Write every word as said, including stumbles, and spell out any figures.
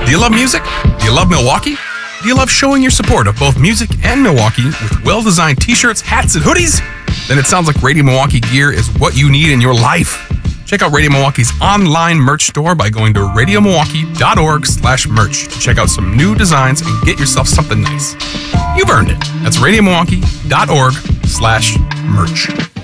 Do you love music? Do you love Milwaukee? Do you love showing your support of both music and Milwaukee with well-designed t-shirts, hats, and hoodies? Then it sounds like Radio Milwaukee gear is what you need in your life. Check out Radio Milwaukee's online merch store by going to radio milwaukee dot org slash merch to check out some new designs and get yourself something nice. You've earned it. That's radio milwaukee dot org slash merch.